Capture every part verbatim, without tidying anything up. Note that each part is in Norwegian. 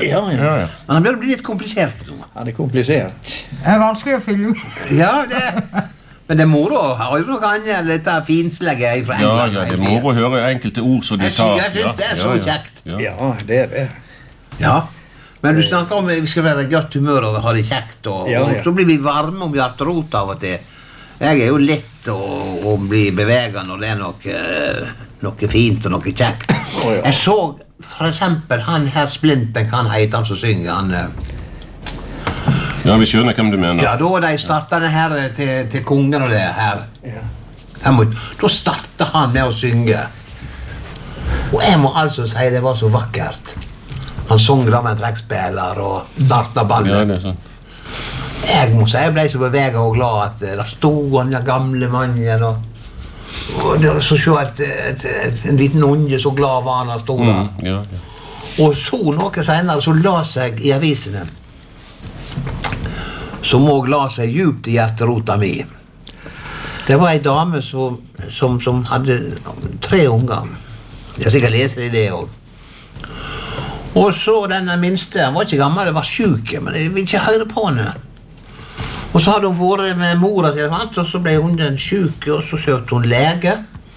Ja, ja. Ja, ja. Men han begynner å bli litt komplisert nå. Ja, det er komplisert. Det er vanskelig å fylle med. Ja, det... Men det er moro å ha jo noe annet enn dette finslegget fra Ja, England. ja, det er moro å høre enkelte ord som de Jeg tar. synes- jeg synes det er så ja, ja, kjekt. Ja. Ja, det er det. Ja. Men du snakker om vi skal være i godt humør og ha det kjekt, og, Ja, ja. og så blir vi varme om hjerterot av og til. Jeg er jo lett å, å bli beveget når det er noe, noe fint og noe kjekt. Å, ja. Jeg så for eksempel han her Splinten, kan heite han som synger, han... eh, Ja, vi skjønner hvem du mener. Ja, da de startet det her til, til kongen og det her. Ja. Jeg må, da startet han med å synge. Og jeg må altså si det var så vakkert. Han sang da med en trekkspiller og startet Ja, ballet. det er sånn. Jeg må si jeg ble så beveget og glad at eh, der stod han den gamle mannen og, og det var så så at, at, at en liten unge så glad var han han stod der. Mm, ja, ja. Og så noe senere så la seg i avisene som også la seg djupt i hjerterota mi. Det var en dame som, som, som hadde tre unger. Jeg har sikkert lest det også. Og så denne minste, han var ikke gammel, det var syk, men jeg vil ikke høre på henne. Og så hadde hun vært med mora til alt, og så ble hun den syk, og så søkte hun lege.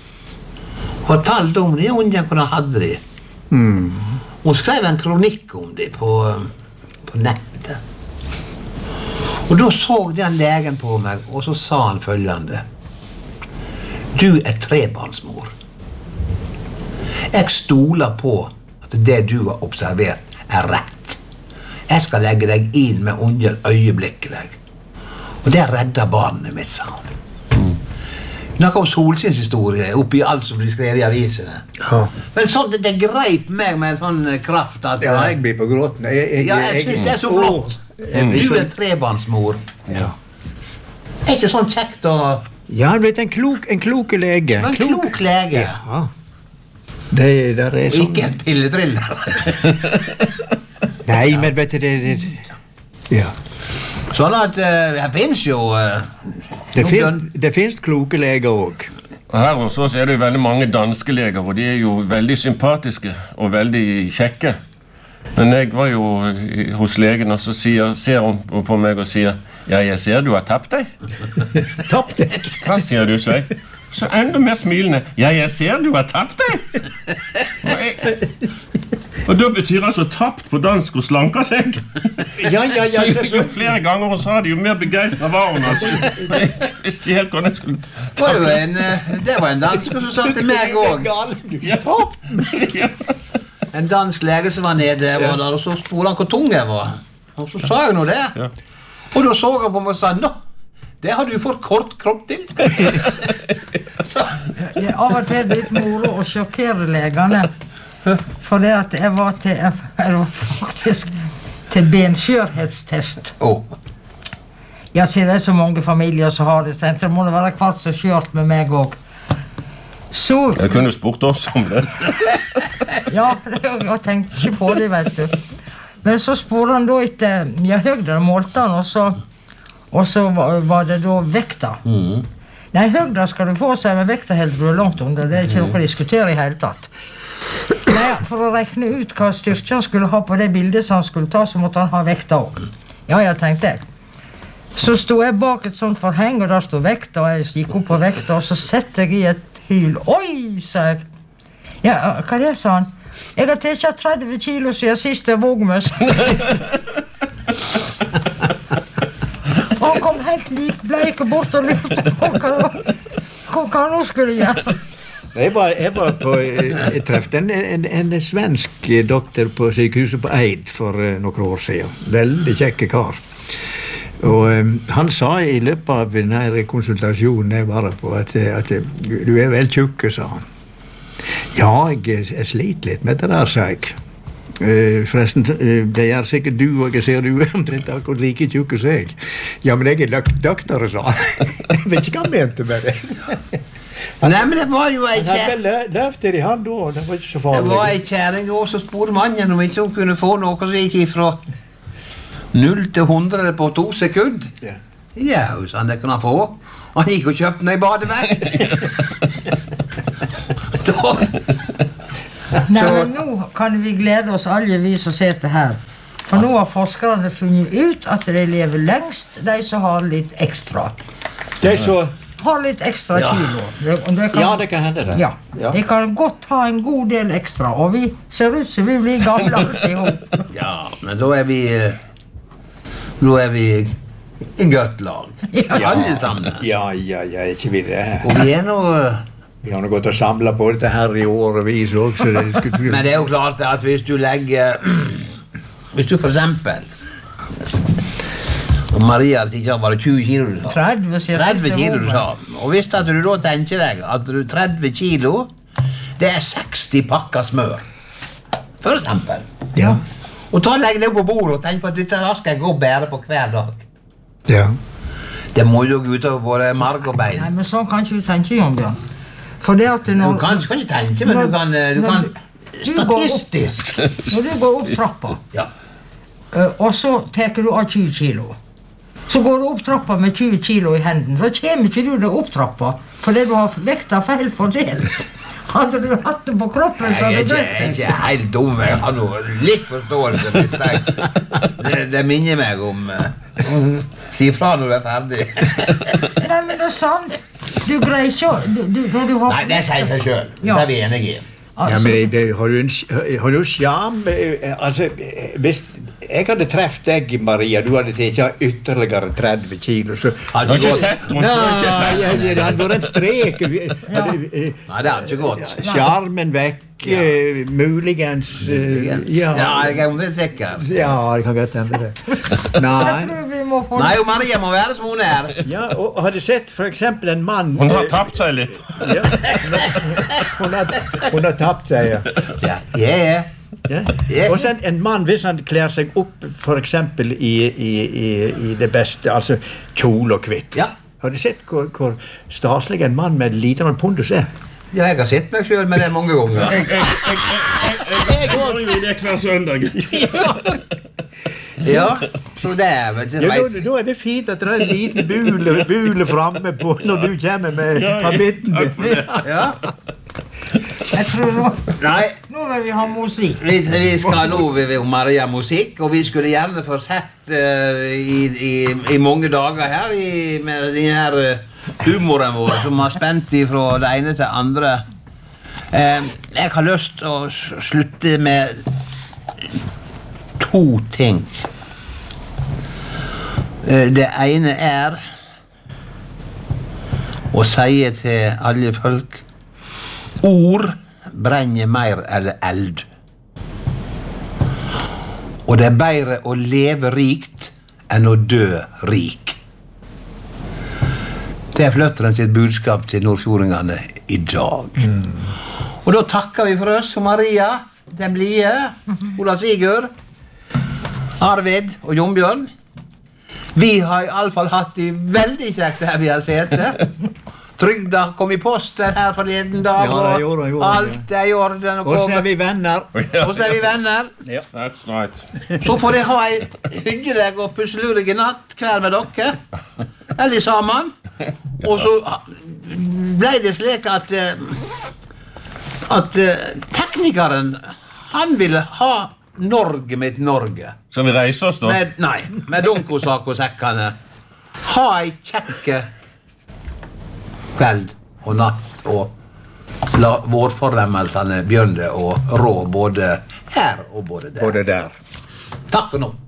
Og fortalte om det, hvordan hun hadde det. Mm. Hun skrev en kronikk om det på, på nettet. Og da så den legen på meg, og så sa han følgende. Du er trebarnsmor. Jeg stoler på at det du har observert er rett. Jeg skal legge deg inn med ungen øyeblikkelig. Og det redder barnet mitt, sa han. Noe om Solsins historie oppi alt som blir skrevet i avisene. Ja. Men sånn, det, det greip meg med en sånn kraft at... Ja, jeg blir på gråten. Jeg, jeg, Ja, jeg synes det er så flott. Jeg blir Du så... er trebarnsmor. Ja. Er ikke sånn kjekt å... Ja, han er blitt en klok, en kloke lege. En klok lege. Ja. Det der er Og sånn... ikke en pilletriller. Nei, men vet du, det... det... Ja. Sånn at uh, det finnes jo... Uh, Det noen- finnes, det finnes kloke leger også. Og her hos oss er det jo veldig mange danske leger, og de er jo veldig sympatiske og veldig kjekke. Men jeg var jo i- hos legen, og så sier, ser hun på meg og sier, ja, jeg ser du har tapt deg. Tapp deg! Hva sier du, så jeg? Så enda mer smilende, ja, jeg ser du har tapt deg. Og, jeg, og da betyr altså tapt på dansk og slanker seg. Ja, ja, ja. Så jo, jo flere ganger hun sa det, jo mer begeistret var hun. Altså. Jeg visste helt hvordan jeg skulle Det var jo en, uh, det var en dansk som sa til meg også. Ja. Ja. En dansk lege som var nede, var der, og så spurte han hvor tung jeg var. Og så sa jeg nå det. Ja. Og da så han på meg og sa, nå, det har du for kort kropp til. Så, Det er av og til litt moro å sjokkere legene. For det at jeg var til, jeg var faktisk til benskjørhetstest. oh. Jeg ser det er så mange familier som har det, så det må det være kvart så skjørt med meg også. Så, Jeg kunne spurt oss om det. ja, jeg tenkte ikke på det, vet du. Men så spurte han da etter, jeg høgde målte han, og så, og så var, var det da vekta. Mm. Nei, høgda skal du få seg, men vekta helt du er langt under, det er ikke noe å diskutere i hele tatt. Nei, for å rekne ut hva styrke han skulle ha på det bildet som han skulle ta, så måtte han ha vekta også. Ja, jeg tenkte jeg. Så stod jeg bak et sånt forheng, og der stod vekta, og jeg gikk opp på vekta, og så sette jeg i et hyl. Oi, sa jeg. Ja, hva det, sa han? Jeg har tilkjent tretti kilo siden sist jeg våg meg. Og han kom helt likbleik og bort og lurte på hva, hva han nå skulle gjøre. Jeg var, jeg var på, jeg trefte en, en, en svensk doktor på sykehuset på Eid for uh, noen år siden. Veldig kjekke kar. Og um, han sa i løpet av denne konsultasjonen jeg var på, at, at du er vel tjukke, sa han. Ja, jeg, jeg sliter litt med det der, sa jeg. Uh, forresten, uh, det er sikkert du, og jeg ser du er omtrent akkurat like tjukke som jeg. Ja, men jeg er dok doktor, sa han. Jeg vet ikke hva han mente med det. Nei, men det var jo ei Han hadde kjæring. vel løft i han da, det var ikke så Det farlig. var ei kjæring også, så spurte mannen om ikke hun kunne få noe som gikk ifra null til hundre på to sekunder. Ja. Ja, sa han, det kunne han få. Han gikk og kjøpte meg badevekt. Da- Nei, men nå kan vi glede oss alle vi som sitter her. For nå har forskerne funnet ut at de lever lengst, de som har litt ekstra. De som har litt ekstra Ja. kilo. Det, det kan, Ja, det kan hende det. Ja. Ja. De kan godt ha en god del ekstra, og vi ser ut som vi blir gamle alt i hop. Ja, men da er vi eh, Nå er vi i godt lag. Ja. Alle sammen. Ja, ja, ja, ikke vi det. Og vi er nå eh, Vi har nå gått og samlet på dette her i årevis også. Det skulle... Men det er jo klart at hvis du legger Hvis du for eksempel og Maria at ikke var det tjue kilo du sa. tretti, sier tretti siste kilo du sa. hoven. Og hvis at du da tenker deg at du tretti kilo, det er seksti pakker smør. For eksempel. Ja. Og ta legg det på bordet og tenk på at dette her skal jeg gå og bære på hver dag. Ja. Det må jo gå utover både marg og bein. Nei, men sånn kan ikke du tenke, Jon Bjørn. For det at når, Du kan, kan ikke tenke, men du kan, eh, du når kan du- du går opp- statistisk. Når du går opp trappa, Ja. eh, og så tar du av tjue kilo, så går du opp trappa med tjue kilo i hendene, da kommer ikke du deg opp trappa, fordi du har vekta feil fordelt. Hadde du hatt det på kroppen, så Jeg er hadde ikke, du jeg er greit. ikke helt dum, jeg har noe litt forståelse. for dette. Det, det minner meg om uh, Si fra når du er ferdig. Nei, men det er sant. Du greier ikke å du, du, når du har Nei, det sier seg sjøl. Det Ja. er vi enige i. Ja, Altså, men det, det, har du en sj- har du skjam? eh, Altså, eh, hvis jeg hadde treft deg, Maria, du hadde tatt ytterligere tretti kilo, så... Hadde Du har ikke gått. sett henne, du har ikke sett Nei, henne. det hadde vært en strek. Hadde, eh, Nei, det hadde ikke gått. Skjermen vekk, Ja. eh, muligens eh, Ja, ja, jeg er omtrent sikker. ja, det kan godt hende det. jeg Nei. tror vi må få Nei, og Maria må være som hun er. Ja, og hadde sett for eksempel en mann Hun har eh, tapt seg litt. ja, hun, har, hun har tapt seg, ja. Ja, ja. Ja. Ja. Og så en, en mann, hvis han kler seg opp for eksempel i, i, i, i det beste, altså kjole og kvitt. Ja. Har du sett hvor, hvor staselig en mann med liten pondus er? Ja, jeg har sett meg sjøl med det mange ganger. Jeg, jeg, jeg, jeg, jeg går jo i det hver søndag. Ja, så det er vet du, Ja, da, vet. da er det fint at det er en liten bule, bule framme på når du kommer med Ja, ja. habitten. Ja. Jeg tror nå, Nei, nå vil vi ha musikk. vi, vi skal nå ved ved Maria musikk, og vi skulle gjerne få sett eh, i, i, i mange dager her i, med den her eh, humoren vår som har spent fra det ene til det andre. Eh, jeg har lyst til å s- slutte med to ting. Eh, det ene er å si til alle folk ord brenner mer eller eld. Og det er bedre å leve rikt enn å dø rik. Det er Fløtteren sitt budskap til nordfjordingene i dag. Og da takker vi for oss og Maria, den blide, Ola Sigurd, Arvid og Jon Bjørn. Vi har i alle fall hatt det veldig kjekt her vi har sete. Trygda kom i posten her forleden dag, Ja, det gjorde den, gjorde den, alt er i orden. Og Og så er kommer. vi venner. Og så er vi venner. That's right. Så får jeg ha ei hyggelig og pusselurig natt hver med dere. Eller sammen. Og så ble det slik at eh, at eh, teknikeren, han ville ha Norge mitt Norge. Skal vi reise oss, da? Med, nei, med donkosak og sekkene. Ha ei kjekke kveld og natt, og la vårfornemmelsene begynne å rå både her og både der. Både der. Takk for nå.